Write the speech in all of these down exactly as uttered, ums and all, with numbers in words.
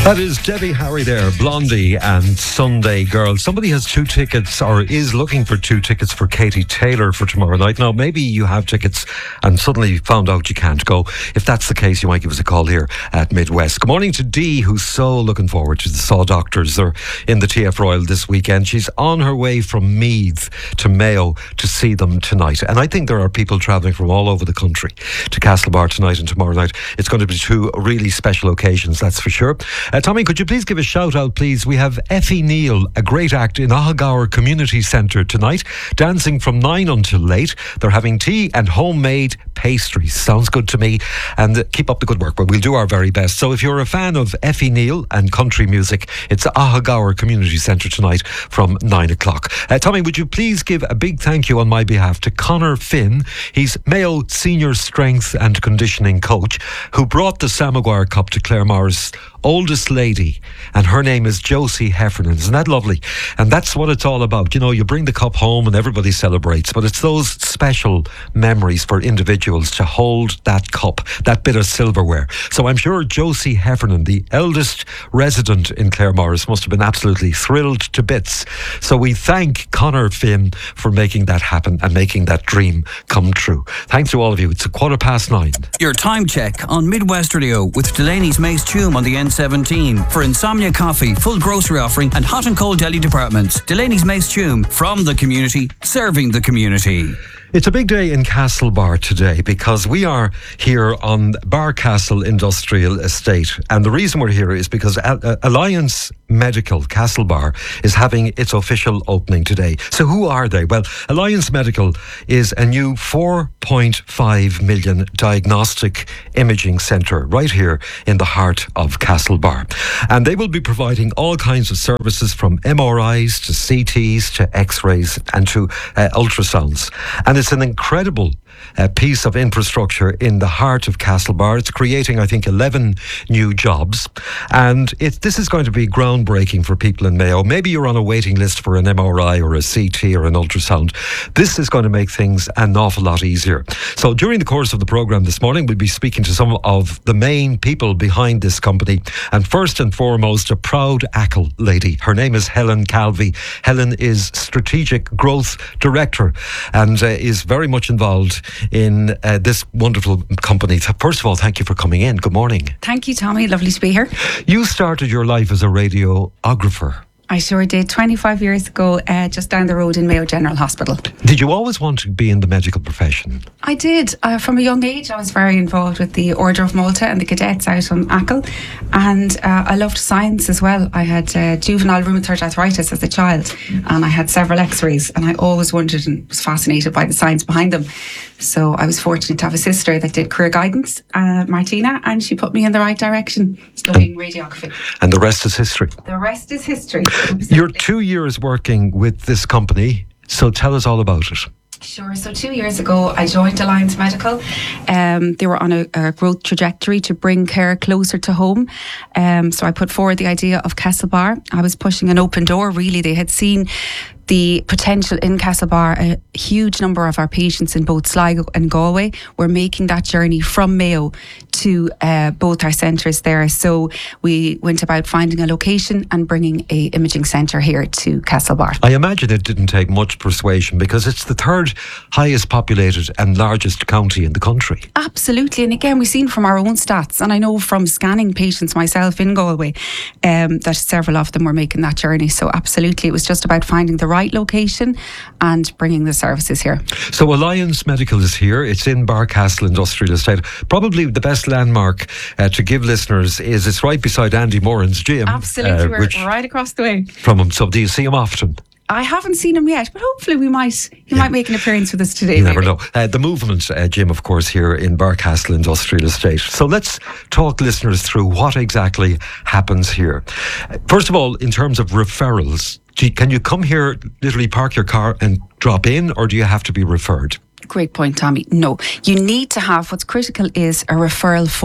That is Debbie Harry there, Blondie and Sunday Girl. Somebody has two tickets or is looking for two tickets for Katie Taylor for tomorrow night. Now, maybe you have tickets and suddenly found out you can't go. If that's the case, you might give us a call here at Midwest. Good morning to Dee, who's so looking forward to the Saw Doctors. They're in the T F Royal this weekend. She's on her way from Meath to Mayo to see them tonight. And I think there are people travelling from all over the country to Castlebar tonight and tomorrow night. It's going to be two really special occasions, that's for sure. Uh, Tommy, could you please give a shout out, please? We have Effie Neal, a great act in Ahagower Community Centre tonight, dancing from nine until late. They're having tea and homemade pastries. Sounds good to me. And uh, keep up the good work, but we'll do our very best. So if you're a fan of Effie Neal and country music, it's Ahagower Community Centre tonight from nine o'clock. Uh, Tommy, would you please give a big thank you on my behalf to Conor Finn. He's Mayo Senior Strength and Conditioning Coach, who brought the Sam Maguire Cup to Claremorris oldest lady, and her name is Josie Heffernan. Isn't that lovely? And that's what it's all about. You know, you bring the cup home and everybody celebrates, but it's those special memories for individuals to hold that cup, that bit of silverware. So I'm sure Josie Heffernan, the eldest resident in Claremorris, must have been absolutely thrilled to bits. So we thank Conor Finn for making that happen and making that dream come true. Thanks to all of you. It's a quarter past nine. Your time check on Midwest Radio with Delaney's Mace Tume on the N seventeen. For Insomnia Coffee, full grocery offering and hot and cold deli departments. Delaney's Mace Tume, from the community, serving the community. It's a big day in Castlebar today because we are here on Barcastle Industrial Estate. And the reason we're here is because Alliance Medical Castlebar is having its official opening today. So who are they? Well, Alliance Medical is a new four point five million diagnostic imaging centre right here in the heart of Castlebar. And they will be providing all kinds of services from M R Is to C Ts to X-rays and to uh, ultrasounds. And it's an incredible uh, piece of infrastructure in the heart of Castlebar. It's creating, I think, eleven new jobs. And it, this is going to be groundbreaking for people in Mayo. Maybe you're on a waiting list for an M R I or a C T or an ultrasound. This is going to make things an awful lot easier. So during the course of the programme this morning, we'll be speaking to some of the main people behind this company. And first and foremost, a proud A C L lady. Her name is Helen Calvi. Helen is Strategic Growth Director and uh, is very much involved in uh, this wonderful company. First of all, thank you for coming in. Good morning. Thank you, Tommy. Lovely to be here. You started your life as a radiographer. I sure did. twenty-five years ago, uh, just down the road in Mayo General Hospital. Did you always want to be in the medical profession? I did. Uh, from a young age, I was very involved with the Order of Malta and the cadets out on A C L. And uh, I loved science as well. I had uh, juvenile rheumatoid arthritis as a child, and I had several X-rays, and I always wondered and was fascinated by the science behind them. So I was fortunate to have a sister that did career guidance, uh, Martina, and she put me in the right direction, studying radiography. And the rest is history. The rest is history. Absolutely. You're two years working with this company, so tell us all about it. Sure. So two years ago, I joined Alliance Medical. Um, they were on a, a growth trajectory to bring care closer to home. Um, so I put forward the idea of Castlebar. I was pushing an open door, really. They had seen the potential in Castlebar. A huge number of our patients in both Sligo and Galway were making that journey from Mayo to uh, both our centres there. So we went about finding a location and bringing a imaging centre here to Castlebar. I imagine it didn't take much persuasion because it's the third highest populated and largest county in the country. Absolutely. And again, we've seen from our own stats, and I know from scanning patients myself in Galway, um, that several of them were making that journey. So absolutely, it was just about finding the right location and bringing the services here. So Alliance Medical is here. It's in Barcastle Industrial Estate. Probably the best landmark uh, to give listeners is it's right beside Andy Moran's gym. Absolutely, uh, we're right across the way from him. So do you see him often? I haven't seen him yet, but hopefully we might. He yeah. might make an appearance with us today. You maybe. never know. Uh, the Movement uh, Gym, of course, here in Barcastle Industrial Estate. So let's talk listeners through what exactly happens here. First of all, in terms of referrals, do you, can you come here, literally park your car and drop in, or do you have to be referred? Great point, Tommy. No, you need to have, what's critical is a referral form.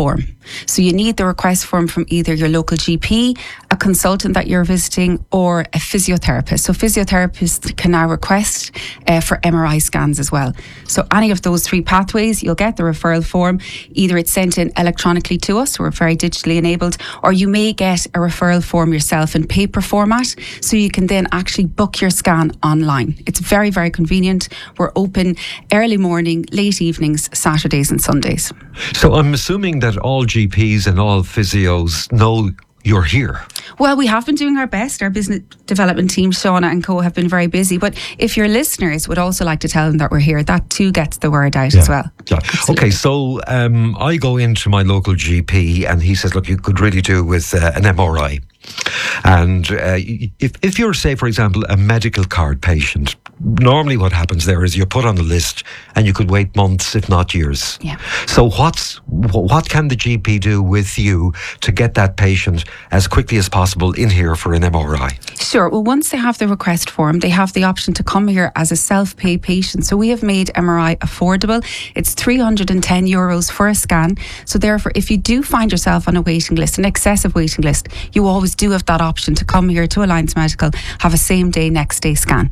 So you need the request form from either your local G P, a consultant that you're visiting, or a physiotherapist. So physiotherapists can now request uh, for M R I scans as well. So any of those three pathways, you'll get the referral form. Either it's sent in electronically to us, we're very digitally enabled, or you may get a referral form yourself in paper format, so you can then actually book your scan online. It's very, very convenient. We're open early morning, late evenings, Saturdays and Sundays. So I'm assuming that all G Ps and all physios know you're here. Well, we have been doing our best. Our business development team, Shauna and co, have been very busy. But if your listeners would also like to tell them that we're here, that too gets the word out yeah. as well. Yeah. Okay, so um, I go into my local G P and he says, look, you could really do with uh, an M R I. And uh, if, if you're, say, for example, a medical card patient, normally what happens there is you're put on the list and you could wait months, if not years. Yeah. So what's what can the G P do with you to get that patient as quickly as possible in here for an M R I? Sure. Well, once they have the request form, they have the option to come here as a self-pay patient. So we have made M R I affordable. It's three hundred ten euros for a scan. So therefore, if you do find yourself on a waiting list, an excessive waiting list, you always do have that option to come here to Alliance Medical, have a same day, next day scan.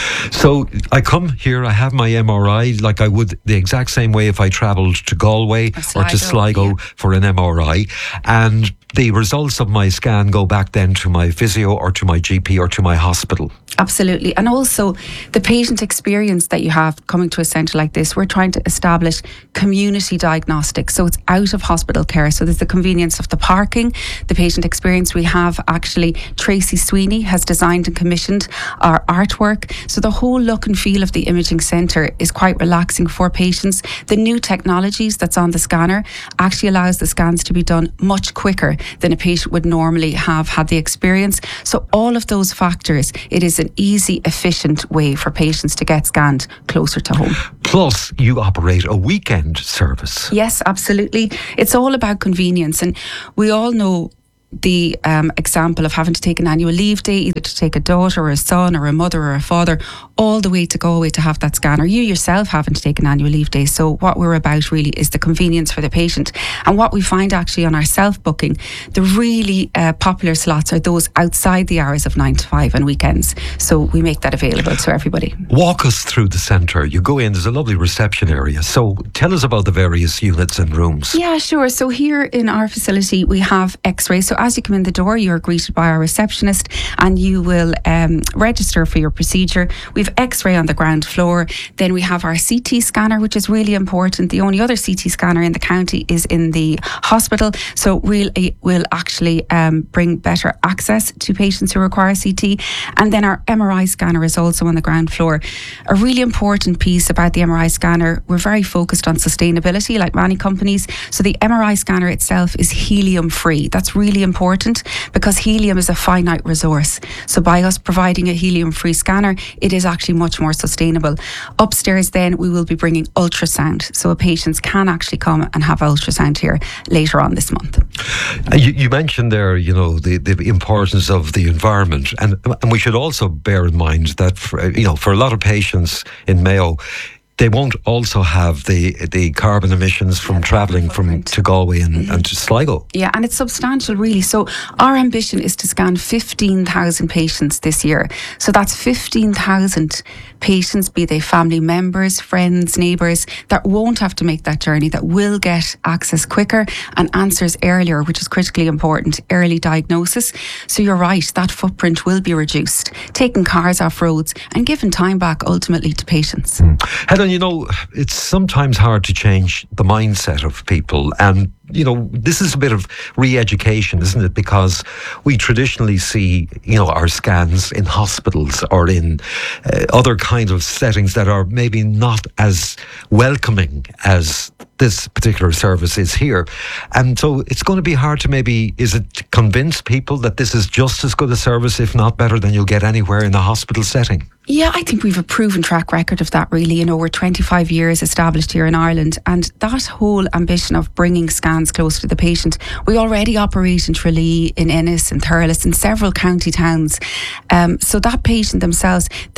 So I come here, I have my M R I like I would the exact same way if I travelled to Galway or, or to Sligo yeah. for an M R I, and the results of my scan go back then to my physio or to my G P or to my hospital. Absolutely. And also the patient experience that you have coming to a centre like this, we're trying to establish community diagnostics. So it's out of hospital care. So there's the convenience of the parking, the patient experience. We have actually, Tracy Sweeney has designed and commissioned our artwork. So the whole look and feel of the imaging centre is quite relaxing for patients. The new technologies that's on the scanner actually allows the scans to be done much quicker than a patient would normally have had the experience. So all of those factors, it is an easy, efficient way for patients to get scanned closer to home. Plus, you operate a weekend service. Yes, absolutely. It's all about convenience, and we all know the um, example of having to take an annual leave day, either to take a daughter or a son or a mother or a father, all the way to Galway to have that scan, or you yourself having to take an annual leave day. So what we're about really is the convenience for the patient. And what we find actually on our self-booking, the really uh, popular slots are those outside the hours of nine to five and weekends. So we make that available to everybody. Walk us through the centre. You go in, there's a lovely reception area. So tell us about the various units and rooms. Yeah, sure. So here in our facility, we have X-ray. So as you come in the door, you're greeted by our receptionist and you will um, register for your procedure. We have X-ray on the ground floor. Then we have our C T scanner, which is really important. The only other C T scanner in the county is in the hospital. So we'll, we'll actually um, bring better access to patients who require C T. And then our M R I scanner is also on the ground floor. A really important piece about the M R I scanner, we're very focused on sustainability, like many companies. So the M R I scanner itself is helium free. That's really important because helium is a finite resource. So by us providing a helium free scanner, it is actually much more sustainable. Upstairs then we will be bringing ultrasound, so patients can actually come and have ultrasound here later on this month. Uh, you, you mentioned there, you know, the, the importance of the environment, and and we should also bear in mind that for, you know, for a lot of patients in Mayo, they won't also have the the carbon emissions from travelling from to Galway and, mm-hmm. and to Sligo. Yeah, and it's substantial really. So our ambition is to scan fifteen thousand patients this year. So that's fifteen thousand patients, be they family members, friends, neighbours, that won't have to make that journey, that will get access quicker and answers earlier, which is critically important, early diagnosis. So you're right, that footprint will be reduced, taking cars off roads and giving time back ultimately to patients. Mm. Helen, you know, it's sometimes hard to change the mindset of people, and you know, this is a bit of re-education, isn't it? Because we traditionally see, you know, our scans in hospitals or in uh, other kinds of settings that are maybe not as welcoming as this particular service is here. And so it's going to be hard to maybe, is it to convince people that this is just as good a service, if not better, than you'll get anywhere in a hospital setting? Yeah, I think we've a proven track record of that really. You know, we're twenty-five years established here in Ireland, and that whole ambition of bringing scans close to the patient, we already operate in Tralee, in Ennis, in Thurles, in several county towns. Um, so that patient themselves, they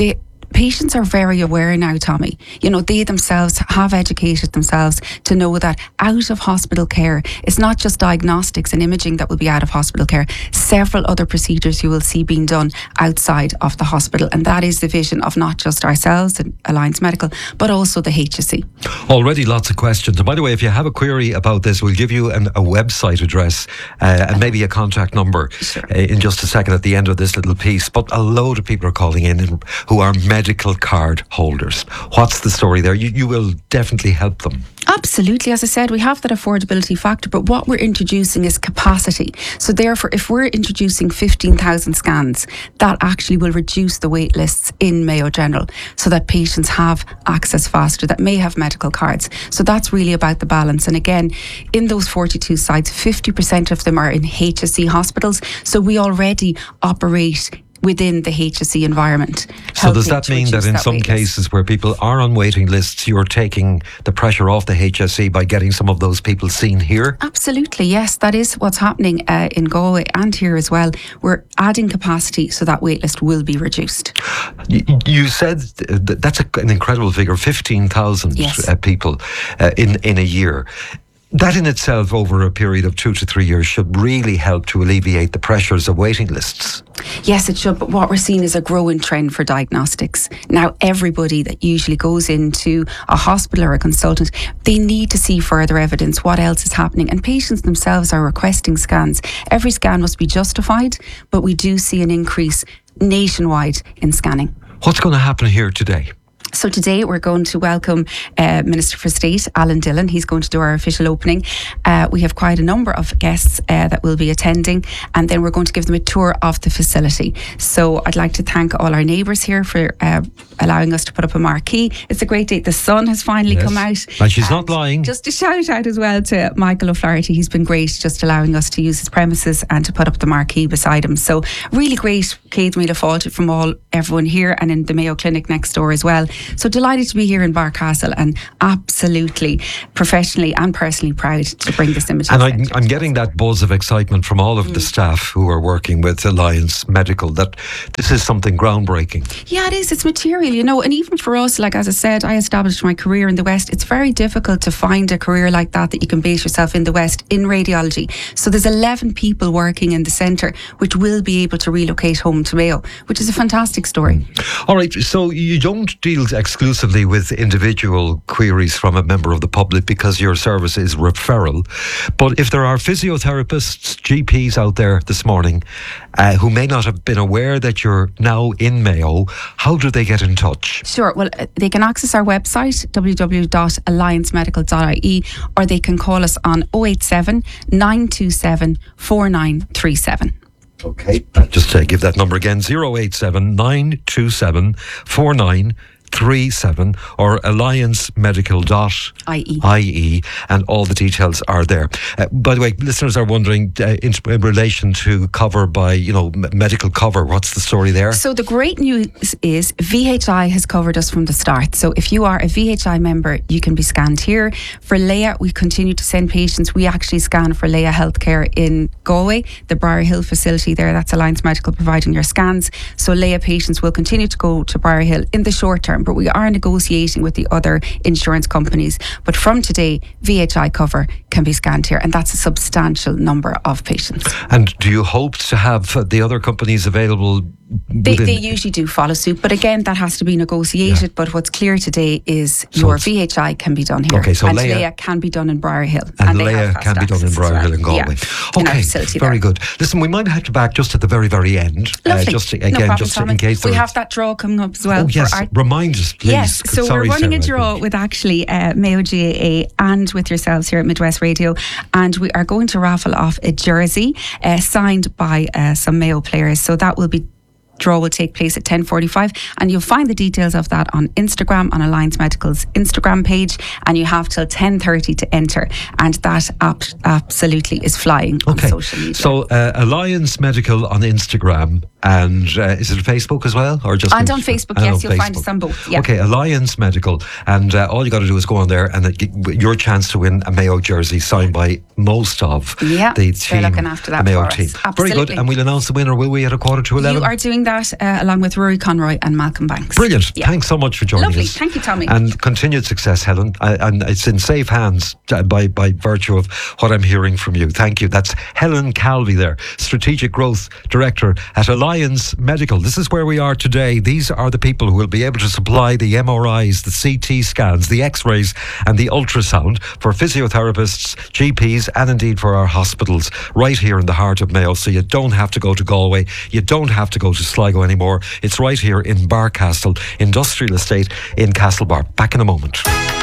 patients are very aware now, Tommy. You know, they themselves have educated themselves to know that out of hospital care, it's not just diagnostics and imaging that will be out of hospital care. Several other procedures you will see being done outside of the hospital. And that is the vision of not just ourselves and Alliance Medical, but also the H S E. Already lots of questions. And by the way, if you have a query about this, we'll give you an, a website address uh, and maybe a contact number Sure. uh, in just a second at the end of this little piece. But a load of people are calling in and, who are medical card holders. What's the story there? You, you will definitely help them. Absolutely. As I said, we have that affordability factor, but what we're introducing is capacity. So therefore, if we're introducing fifteen thousand scans, that actually will reduce the wait lists in Mayo General so that patients have access faster, that may have medical cards. So that's really about the balance. And again, in those forty-two sites, fifty percent of them are in H S E hospitals. So we already operate within the H S E environment. So does that to mean that reduce in that some wait list. cases where people are on waiting lists, you're taking the pressure off the H S E by getting some of those people seen here? Absolutely, yes. That is what's happening uh, in Galway and here as well. We're adding capacity so that waitlist will be reduced. You, you said th- that's a, an incredible figure, fifteen thousand Yes. uh, people uh, in, in a year. That in itself, over a period of two to three years, should really help to alleviate the pressures of waiting lists. Yes, it should, but what we're seeing is a growing trend for diagnostics. Now, everybody that usually goes into a hospital or a consultant, they need to see further evidence, what else is happening. And patients themselves are requesting scans. Every scan must be justified, but we do see an increase nationwide in scanning. What's going to happen here today? So today we're going to welcome uh, Minister for State, Alan Dillon. He's going to do our official opening. Uh, we have quite a number of guests uh, that will be attending, and then we're going to give them a tour of the facility. So I'd like to thank all our neighbours here for uh, allowing us to put up a marquee. It's a great day. The sun has finally Yes. come out. And she's not lying. Just a shout out as well to Michael O'Flaherty. He's been great just allowing us to use his premises and to put up the marquee beside him. So really great, Céad Míle Fáilte from all everyone here and in the Mayo Clinic next door as well. So delighted to be here in Barcastle and absolutely professionally and personally proud to bring this image. And I'm, I'm getting that buzz of excitement from all of mm. the staff who are working with Alliance Medical that this is something groundbreaking. Yeah, it is. It's material, you know, and even for us, like as I said, I established my career in the West. It's very difficult to find a career like that that you can base yourself in the West in radiology. So there's eleven people working in the centre which will be able to relocate home to Mayo, which is a fantastic story. Mm. All right, so you don't deal exclusively with individual queries from a member of the public because your service is referral. But if there are physiotherapists, G Ps out there this morning uh, who may not have been aware that you're now in Mayo, how do they get in touch? Sure. Well, uh, they can access our website, w w w dot alliance medical dot i e, or they can call us on oh eight seven, nine two seven, four nine three seven. Okay. Just uh, give that number again, oh eight seven, nine two seven, four nine three seven or alliance medical dot i e, and all the details are there. Uh, by the way, listeners are wondering uh, in, in relation to cover by, you know, m- medical cover, what's the story there? So the great news is V H I has covered us from the start. So if you are a V H I member, you can be scanned here. For Leia, we continue to send patients. We actually scan for Leia Healthcare in Galway, the Briar Hill facility there. That's Alliance Medical providing your scans. So Leia patients will continue to go to Briar Hill in the short term, but we are negotiating with the other insurance companies. But from today, V H I cover can be scanned here, and that's a substantial number of patients. And do you hope to have the other companies available? They, they usually do follow suit, but again, that has to be negotiated. Yeah. But what's clear today is so your V H I can be done here. Okay, so and Leia, Leia can be done in Briar Hill. And, and Leia can be done in Briar Hill in Galway. Yeah, okay, in very there. good. Listen, we might have to back just at the very, very end. Lovely. Uh, just to, again, no problem, just to, Tommy. in case we have that draw coming up as well. Oh yes, our, remind us, please. Yes, so Sorry, we're running Sarah, a draw with actually uh, Mayo G A A and with yourselves here at Midwest Radio, and we are going to raffle off a jersey uh, signed by uh, some Mayo players. So that will be. Draw will take place at ten forty-five, and you'll find the details of that on Instagram, on Alliance Medical's Instagram page, and you have till ten thirty to enter, and that ap- absolutely is flying okay. on social media. So uh, Alliance Medical on Instagram, and uh, is it Facebook as well, or just and on Facebook? And yes, on you'll Facebook. find us on both. Yeah. Okay, Alliance Medical, and uh, all you got to do is go on there, and uh, your chance to win a Mayo jersey signed by most of yeah, the team, they're looking after that Mayo for team. Us. Absolutely. Very good, and we'll announce the winner, will we, at a quarter to eleven? You are doing that. that, uh, along with Rory Conroy and Malcolm Banks. Brilliant. Yeah. Thanks so much for joining Lovely. us. Thank you, Tommy. And continued success, Helen. I, and it's in safe hands uh, by, by virtue of what I'm hearing from you. Thank you. That's Helen Calvi there, Strategic Growth Director at Alliance Medical. This is where we are today. These are the people who will be able to supply the M R Is, the C T scans, the X-rays and the ultrasound for physiotherapists, G Ps and indeed for our hospitals right here in the heart of Mayo. So you don't have to go to Galway. You don't have to go to Sligo anymore. It's right here in Barcastle Industrial Estate in Castlebar. Back in a moment.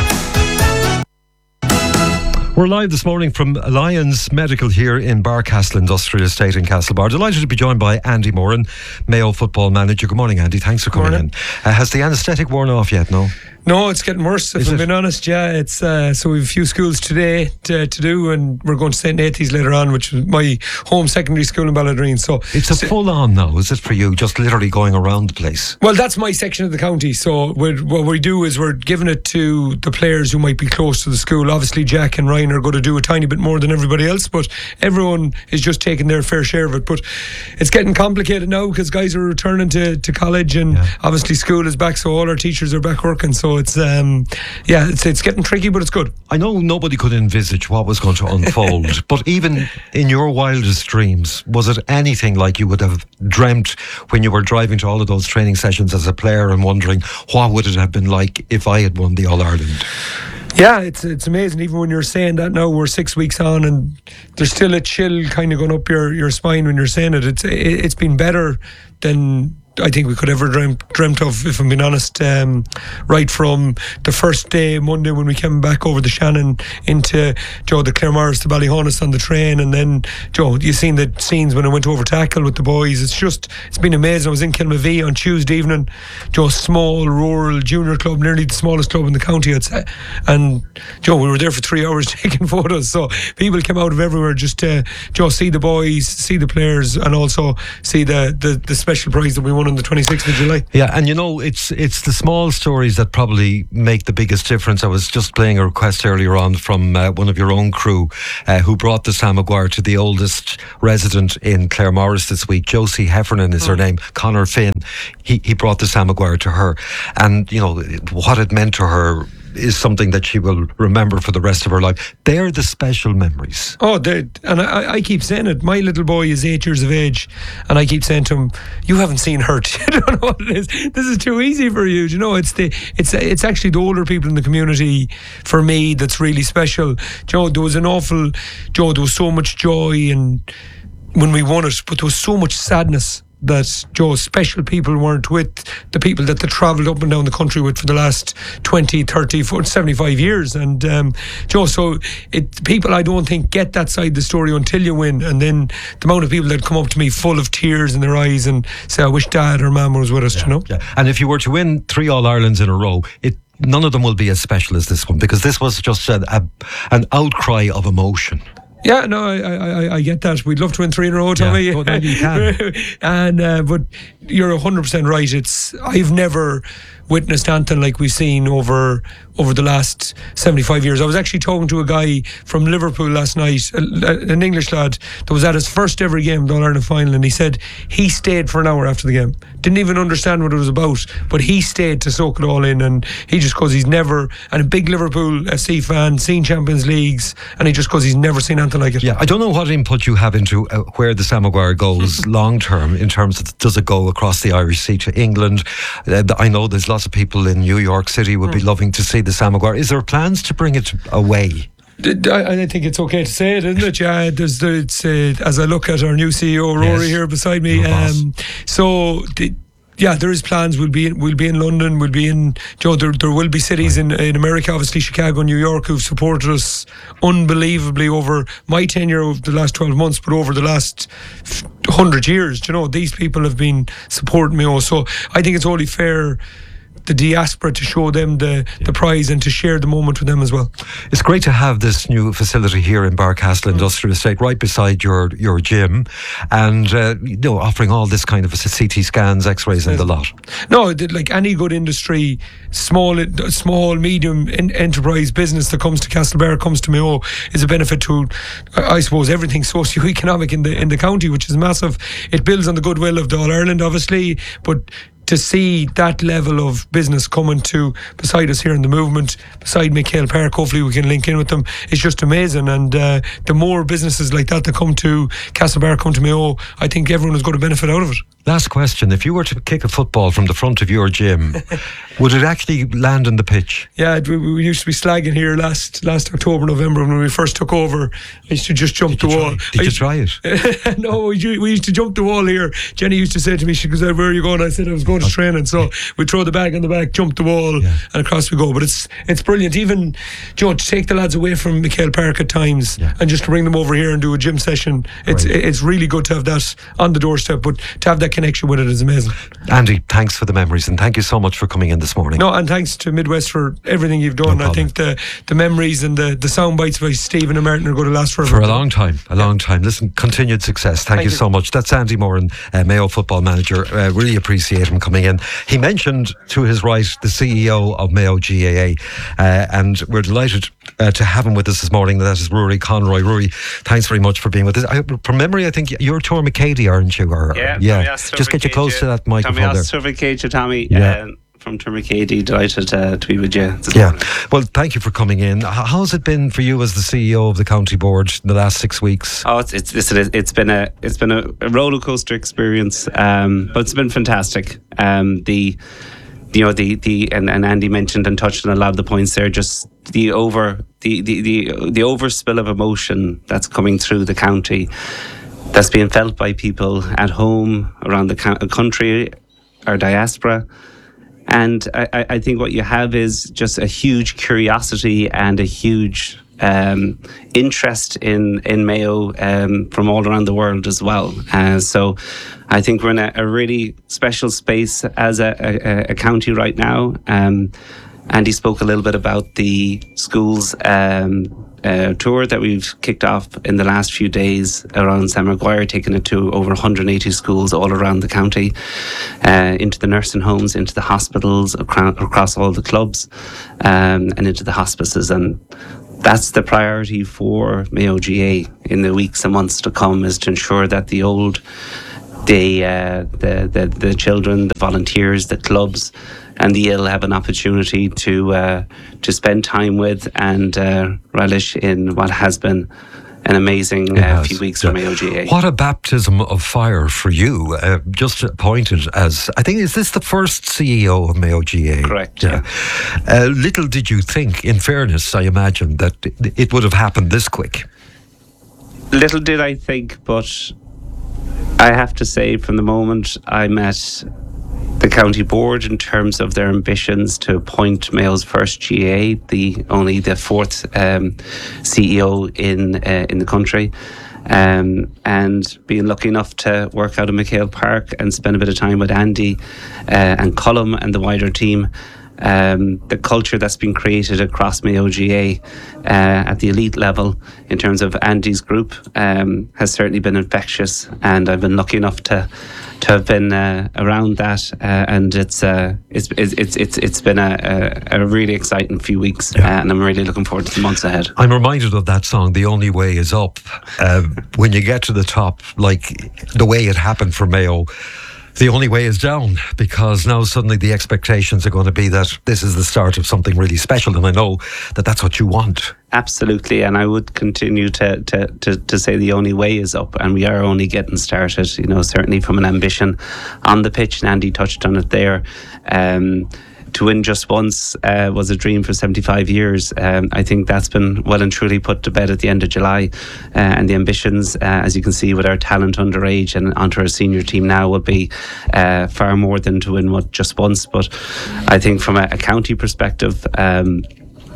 We're live this morning from Alliance Medical here in Barcastle Industrial Estate in Castlebar. Delighted to be joined by Andy Moran, Mayo football manager. Good morning, Andy. Thanks for coming in. Uh, has the anaesthetic worn off yet? No? No, it's getting worse, if Is I'm it? being honest. Yeah, it's uh, so we have a few schools today to, to do, and we're going to Saint Nathan's later on, which is my home secondary school in Balladreen. So It's a so- full on now, is it, for you? Just literally going around the place? Well, that's my section of the county. So we're, what we do is we're giving it to the players who might be close to the school. Obviously, Jack and Ryan are going to do a tiny bit more than everybody else, but everyone is just taking their fair share of it. But it's getting complicated now because guys are returning to, to college, and Yeah. obviously school is back, so all our teachers are back working. So it's um, yeah, it's it's getting tricky, but it's good. I know nobody could envisage what was going to unfold, but even in your wildest dreams, was it anything like you would have dreamt when you were driving to all of those training sessions as a player and wondering what would it have been like if I had won the All-Ireland? Yeah, it's it's amazing. Even when you're saying that now, we're six weeks on, and there's still a chill kind of going up your, your spine when you're saying it. It's it, it's been better than I think we could ever dream, dreamt of, if I'm being honest. Um, right from the first day, Monday, when we came back over the Shannon into Joe the Claremorris to Ballyhonus on the train, and then Joe, you seen the scenes when I went over tackle with the boys. It's just it's been amazing. I was in Kilmavie on Tuesday evening, Joe, small rural junior club, nearly the smallest club in the county, I'd say. And Joe, we were there for three hours taking photos. So people came out of everywhere just to Joe see the boys, see the players, and also see the the, the special prize that we won on the twenty-sixth of July. Yeah, and you know, it's it's the small stories that probably make the biggest difference. I was just playing a request earlier on from uh, one of your own crew uh, who brought the Sam Maguire to the oldest resident in Claremorris this week. Josie Heffernan is her name, Connor Finn. He, he brought the Sam Maguire to her. And, you know, what it meant to her is something that she will remember for the rest of her life. They're the special memories. Oh, they, and I, I keep saying it. My little boy is eight years of age, and I keep saying to him, "You haven't seen hurt. You don't know what it is. This is too easy for you." You know, it's the it's it's actually the older people in the community for me that's really special. Joe, there was an awful Joe. There was so much joy, and when we won it, but there was so much sadness that Joe, special people weren't with the people that they travelled up and down the country with for the last twenty, thirty, forty, seventy-five years. And um, Joe, so it people I don't think get that side of the story until you win. And then the amount of people that come up to me full of tears in their eyes and say, "I wish Dad or Mum was with us," Yeah, you know. Yeah. And if you were to win three All-Irelands in a row, it none of them will be as special as this one, because this was just a, a, an outcry of emotion. Yeah, no, I, I, I get that. We'd love to win three in a row, Tommy. Yeah, well, then you can. and uh, but you're a hundred percent right. It's I've never witnessed anything like we've seen over over the last seventy-five years. I was actually talking to a guy from Liverpool last night, a, an English lad that was at his first ever game, the All-Ireland final, and he said he stayed for an hour after the game. Didn't even understand what it was about, but he stayed to soak it all in, and he just goes, he's never, and a big Liverpool F C fan, seen Champions Leagues, and he just goes, he's never seen anything like it. Yeah, I don't know what input you have into uh, where the Sam Maguire goes long term, in terms of does it go across the Irish Sea to England? Uh, I know there's lots of people in New York City would be loving to see the Sam Maguire. Is there plans to bring it away? I, I think it's okay to say it, isn't it? Yeah, there's the, it's, uh, as I look at our new C E O Rory Yes. here beside me. Your boss. Um, so the, yeah, there is plans. We'll be in, we'll be in London. We'll be in Joe. There, there will be cities in in America, obviously Chicago, New York, who've supported us unbelievably over my tenure of the last twelve months, but over the last hundred years. You know, these people have been supporting me. Also, I think it's only fair the diaspora to show them the, yeah. the prize and to share the moment with them as well. It's great to have this new facility here in Barcastle Industrial Estate, right beside your your gym, and uh, you know, offering all this kind of C T scans, X-rays, and the lot. No, like any good industry, small, small, medium enterprise business that comes to Castlebar, comes to Mayo, is a benefit to, I suppose, everything socio-economic in the in the county, which is massive. It builds on the goodwill of the All Ireland, obviously, but to see that level of business coming to beside us here in the movement, beside McHale Park, hopefully we can link in with them, it's just amazing. And uh, the more businesses like that that come to Castlebar, come to Mayo, I think everyone is going to benefit out of it. Last question, if you were to kick a football from the front of your gym, would it actually land on the pitch? Yeah, we, we used to be slagging here last last October, November when we first took over. I used to just jump Did the you wall. Try, did I, you try it? No, we, we used to jump the wall here. Jenny used to say to me, she goes, where are you going? I said I was going to training. So we throw the bag on the back, jump the wall, yeah. and across we go. But it's it's brilliant. Even, you know, to take the lads away from McHale Park at times, yeah. and just to bring them over here and do a gym session, it's right. it's really good to have that on the doorstep, but to have that connection with it is amazing. Andy, thanks for the memories, and thank you so much for coming in this morning. No, and thanks to Midwest for everything you've done. No I think the, the memories and the, the sound bites by Stephen and Martin are going to last forever. For a long time, a yeah. long time. Listen, continued success. Thank, thank you, you so much. That's Andy Moran, uh, Mayo football manager. Uh, really appreciate him coming in. He mentioned to his right the C E O of Mayo G A A, uh, and we're delighted uh, to have him with us this morning. That is Rory Conroy. Rory, thanks very much for being with us. I, from memory, I think you're Tor McCady, aren't you? Or, yeah, yeah. Just get you close to that microphone. Tommy there. Tommy, Tommy yeah. uh, from Termacady, delighted uh, to be with you this yeah. morning. Well, thank you for coming in. How's it been for you as the C E O of the county board in the last six weeks? Oh, it's it's listen, it's been a it's been a, a roller coaster experience, um, but it's been fantastic. Um, the you know the the and, and Andy mentioned and touched on a lot of the points there. Just the over the the the, the overspill of emotion that's coming through the county, that's being felt by people at home, around the country, our diaspora. And I, I think what you have is just a huge curiosity and a huge um, interest in, in Mayo um, from all around the world as well. Uh, so I think we're in a, a really special space as a, a, a county right now. Um, Andy spoke a little bit about the schools um, uh, tour that we've kicked off in the last few days around Sam Maguire, taking it to over one hundred eighty schools all around the county, uh, into the nursing homes, into the hospitals, across, across all the clubs, um, and into the hospices. And that's the priority for Mayo G A in the weeks and months to come, is to ensure that the old, the uh, the, the the children, the volunteers, the clubs, and the ill have an opportunity to uh, to spend time with and uh, relish in what has been an amazing uh, few weeks yeah. for Mayo G A. What a baptism of fire for you, uh, just appointed as, I think, is this the first C E O of Mayo G A? Correct, yeah. yeah. Uh, little did you think, in fairness, I imagine, that it would have happened this quick. Little did I think, but I have to say, from the moment I met the county board in terms of their ambitions to appoint Mayo's first G A, the only the fourth um, C E O in uh, in the country, um, and being lucky enough to work out of McHale Park and spend a bit of time with Andy uh, and Colum and the wider team. Um, the culture that's been created across Mayo G A uh, at the elite level in terms of Andy's group um, has certainly been infectious, and I've been lucky enough to to have been uh, around that, uh, and it's, uh, it's it's it's it's been a, a, a really exciting few weeks, yeah. uh, and I'm really looking forward to the months ahead. I'm reminded of that song, "The Only Way Is Up." Uh, when you get to the top, like the way it happened for Mayo, the only way is down, because now suddenly the expectations are going to be that this is the start of something really special, and I know that that's what you want. Absolutely, and I would continue to, to, to, to say the only way is up, and we are only getting started, you know, certainly from an ambition on the pitch, and Andy touched on it there. Um, to win just once uh, was a dream for seventy-five years. Um, I think that's been well and truly put to bed at the end of July. Uh, and the ambitions, uh, as you can see with our talent underage and onto our senior team now, will be uh, far more than to win what just once. But I think from a, a county perspective, um,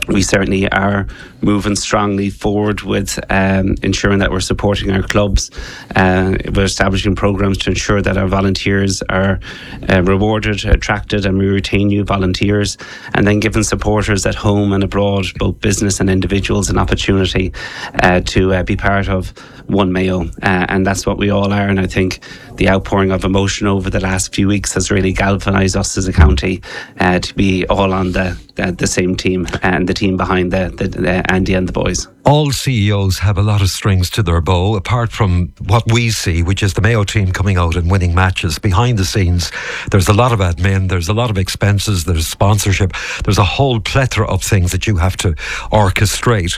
we certainly are moving strongly forward with um, ensuring that we're supporting our clubs. Uh, we're establishing programs to ensure that our volunteers are uh, rewarded, attracted, and we retain new volunteers, and then giving supporters at home and abroad, both business and individuals, an opportunity uh, to uh, be part of One Mayo, uh, and that's what we all are. And I think the outpouring of emotion over the last few weeks has really galvanised us as a county uh, to be all on the, the the same team and the team behind the, the, the Andy and the boys. All C E Os have a lot of strings to their bow, apart from what we see, which is the Mayo team coming out and winning matches. Behind the scenes, there's a lot of admin, there's a lot of expenses, there's sponsorship, there's a whole plethora of things that you have to orchestrate.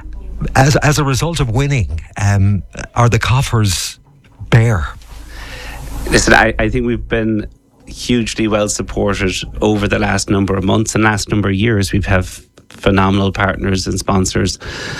As as a result of winning, um, are the coffers bare? Listen, I, I think we've been hugely well supported over the last number of months and last number of years. We've have phenomenal partners and sponsors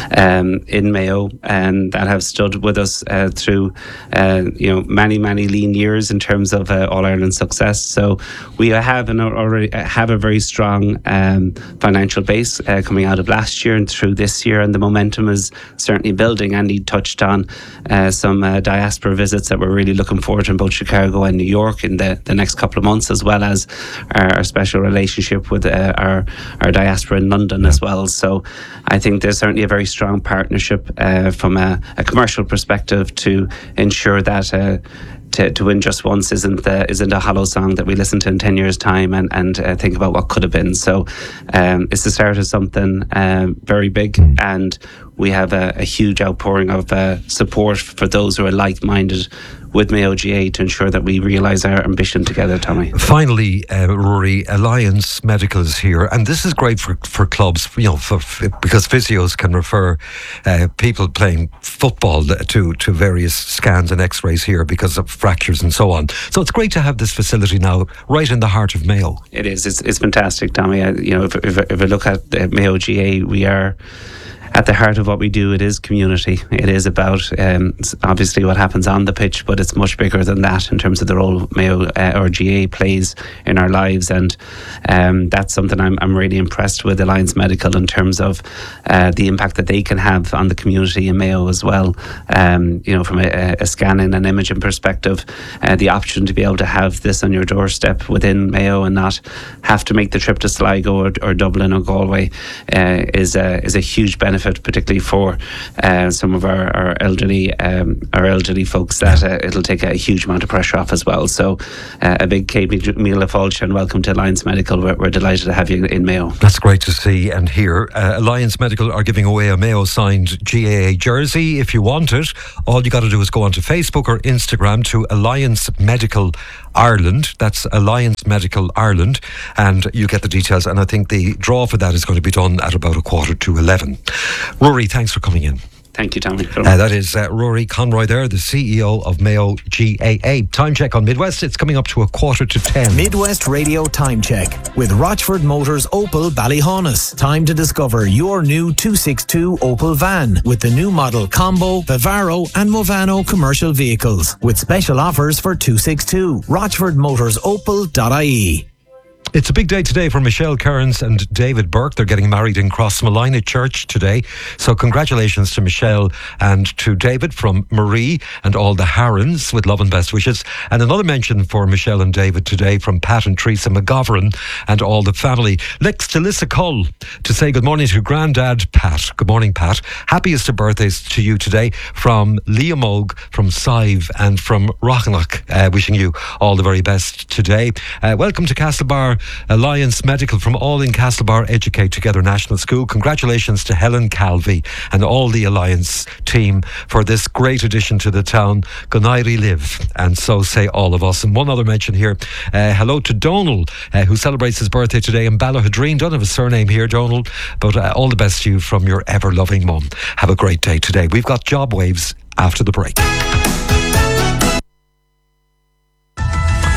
um, in Mayo, and that have stood with us uh, through uh, you know many many lean years in terms of uh, All Ireland success. So we have an already have a very strong um, financial base uh, coming out of last year and through this year, and the momentum is certainly building. Andy touched on uh, some uh, diaspora visits that we're really looking forward to in both Chicago and New York in the, the next couple of months, as well as our, our special relationship with uh, our our diaspora in London as well. So I think there's certainly a very strong partnership uh, from a, a commercial perspective to ensure that uh, to, to win just once isn't the, isn't a hollow song that we listen to in ten years time and, and uh, think about what could have been. So um, it's the start of something uh, very big, and we have a, a huge outpouring of uh, support for those who are like-minded with Mayo G A to ensure that we realise our ambition together, Tommy. Finally, uh, Rory, Alliance Medical is here, and this is great for, for clubs, you know, for, for, because physios can refer uh, people playing football to, to various scans and x-rays here because of fractures and so on. So it's great to have this facility now right in the heart of Mayo. It is. It's, it's fantastic, Tommy. I, you know, if, if, if I look at uh, Mayo G A, we are at the heart of what we do. It is community. It is about um, obviously what happens on the pitch, but it's much bigger than that in terms of the role Mayo uh, or G A plays in our lives, and um, that's something I'm, I'm really impressed with Alliance Medical in terms of uh, the impact that they can have on the community in Mayo as well. Um, you know, from a, a scanning and imaging perspective, uh, the option to be able to have this on your doorstep within Mayo and not have to make the trip to Sligo or, or Dublin or Galway uh, is a, is a huge benefit, particularly for uh, some of our, our elderly um, our elderly folks, that uh, it'll take a huge amount of pressure off as well. So uh, a big Katie Mila Fulch and welcome to Alliance Medical. We're, we're delighted to have you in Mayo. That's great to see and hear. Uh, Alliance Medical are giving away a Mayo signed G A A jersey. If you want it, all you got to do is go onto Facebook or Instagram to Alliance Medical Ireland. That's Alliance Medical Ireland, and you get the details. And I think the draw for that is going to be done at about a quarter to eleven. Rory, thanks for coming in. Thank you, Tommy. Uh, that is uh, Rory Conroy there, the C E O of Mayo G A A. Time check on Midwest. It's coming up to a quarter to ten. Midwest Radio Time Check with Rochford Motors Opel Ballyhonus. Time to discover your new two sixty-two Opel van with the new model Combo, Bavaro and Movano commercial vehicles with special offers for two sixty-two. Rochford Motors Opel dot I E. It's a big day today for Michelle Kearns and David Burke. They're getting married in Crossmolina Church today. So congratulations to Michelle and to David from Marie and all the Harrons with love and best wishes. And another mention for Michelle and David today from Pat and Teresa McGovern and all the family. Licks to Lissa Cull to say good morning to Grandad Pat. Good morning, Pat. Happiest of birthdays to you today from Liam Og, from Sive and from Rocknock. Uh, wishing you all the very best today. Uh, welcome to Castlebar Alliance Medical from All in Castlebar Educate Together National School. Congratulations to Helen Calvi and all the Alliance team for this great addition to the town. Gonairi live, and so say all of us. And one other mention here, uh, hello to Donal, uh, who celebrates his birthday today in Ballahadreen. Don't have a surname here, Donal, but uh, all the best to you from your ever-loving mum. Have a great day today. We've got Job Waves after the break.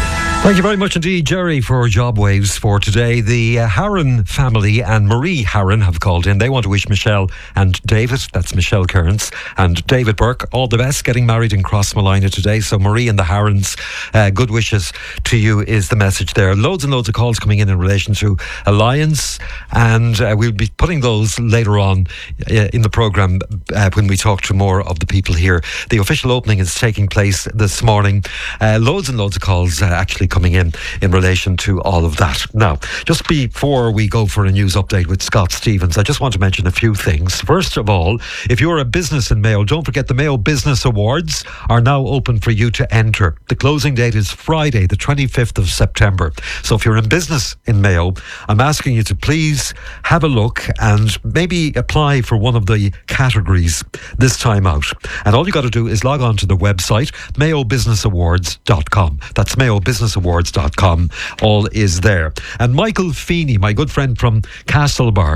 Thank you very much indeed, Jerry, for Job Waves for today. The uh, Harron family and Marie Harron have called in. They want to wish Michelle and David, that's Michelle Kearns, and David Burke, all the best, getting married in Crossmolina today. So Marie and the Harrons, uh, good wishes to you is the message there. Loads and loads of calls coming in in relation to Alliance, and uh, we'll be putting those later on uh, in the programme uh, when we talk to more of the people here. The official opening is taking place this morning. Uh, loads and loads of calls uh, actually coming in in relation to all of that. Now, just before we go for a news update with Scott Stevens, I just want to mention a few things. First of all, if you're a business in Mayo, don't forget the Mayo Business Awards are now open for you to enter. The closing date is Friday, the twenty-fifth of September. So if you're in business in Mayo, I'm asking you to please have a look and maybe apply for one of the categories this time out. And all you got to do is log on to the website, mayo business awards dot com. That's mayo business awards dot com. All is there. And Michael Feeney, my good friend from Castlebar,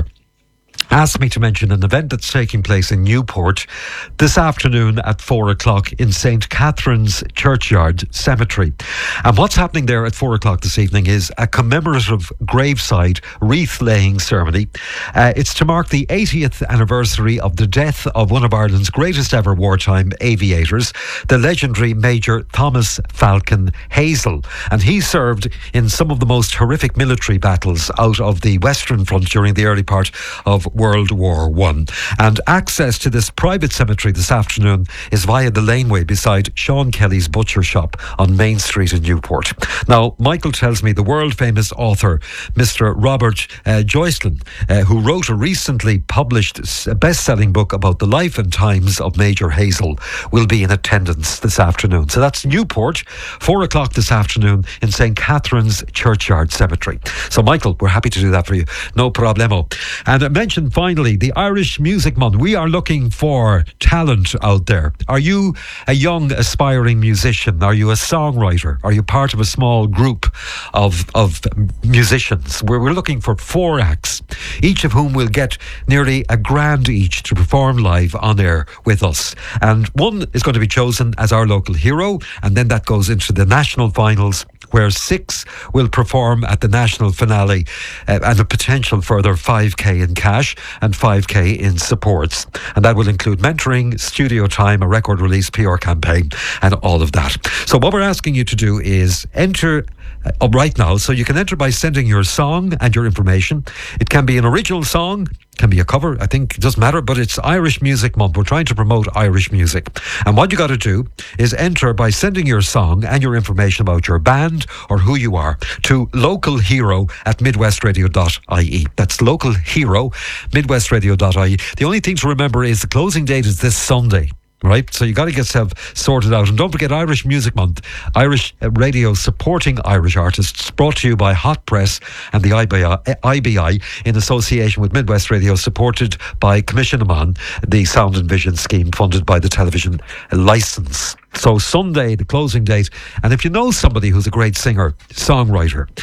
asked me to mention an event that's taking place in Newport this afternoon at four o'clock in Saint Catherine's Churchyard Cemetery. And what's happening there at four o'clock this evening is a commemorative graveside wreath-laying ceremony. Uh, it's to mark the eightieth anniversary of the death of one of Ireland's greatest ever wartime aviators, the legendary Major Thomas Falcon Hazel. And he served in some of the most horrific military battles out of the Western Front during the early part of World War One. And access to this private cemetery this afternoon is via the laneway beside Sean Kelly's butcher shop on Main Street in Newport. Now, Michael tells me the world-famous author, Mister Robert uh, Joycelyn, uh, who wrote a recently published best-selling book about the life and times of Major Hazel, will be in attendance this afternoon. So that's Newport, four o'clock this afternoon in Saint Catherine's Churchyard Cemetery. So, Michael, we're happy to do that for you. No problemo. And I mentioned finally the Irish Music Month. We are looking for talent out there. Are you a young aspiring musician? Are you a songwriter? Are you part of a small group of of musicians? We're, we're looking for four acts, each of whom will get nearly a grand each to perform live on air with us. And one is going to be chosen as our local hero, and then that goes into the national finals, where six will perform at the national finale, uh, and a potential further five K in cash and five K in supports. And that will include mentoring, studio time, a record release, P R campaign, and all of that. So what we're asking you to do is enter uh, right now. So you can enter by sending your song and your information. It can be an original song, can be a cover, I think it doesn't matter, but it's Irish Music Month. We're trying to promote Irish music. And what you got to do is enter by sending your song and your information about your band or who you are to localhero at midwestradio dot I E. That's localhero, midwestradio dot I E. The only thing to remember is the closing date is this Sunday. Right, so you got to get yourself sorted out. And don't forget Irish Music Month, Irish radio supporting Irish artists, brought to you by Hot Press and the I B I, I B I in association with Midwest Radio, supported by Commission Amman, the Sound and Vision scheme funded by the television licence. So Sunday, the closing date. And if you know somebody who's a great singer, songwriter,